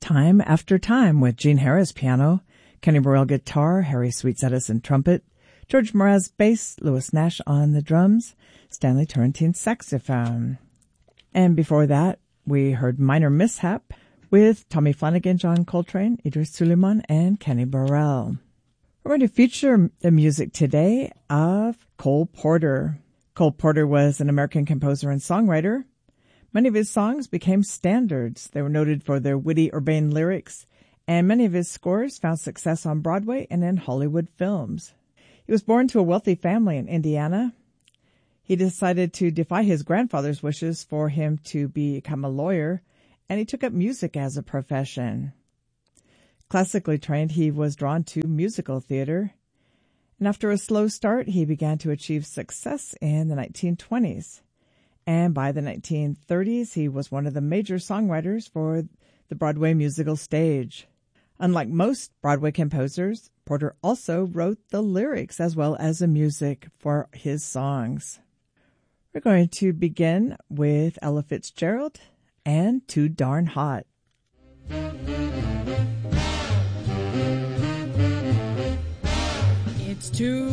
Time After Time with Gene Harris piano, Kenny Burrell guitar, Harry Sweets Edison trumpet, George Mraz bass, Louis Nash on the drums, Stanley Turrentine saxophone. And before that, we heard Minor Mishap with Tommy Flanagan, John Coltrane, Idris Suleiman, and Kenny Burrell. We're going to feature the music today of Cole Porter. Cole Porter was an American composer and songwriter. Many of his songs became standards. They were noted for their witty, urbane lyrics, and many of his scores found success on Broadway and in Hollywood films. He was born to a wealthy family in Indiana. He decided to defy his grandfather's wishes for him to become a lawyer, and he took up music as a profession. Classically trained, he was drawn to musical theater, and after a slow start, he began to achieve success in the 1920s. And by the 1930s, he was one of the major songwriters for the Broadway musical stage. Unlike most Broadway composers, Porter also wrote the lyrics as well as the music for his songs. We're going to begin with Ella Fitzgerald and Too Darn Hot. It's too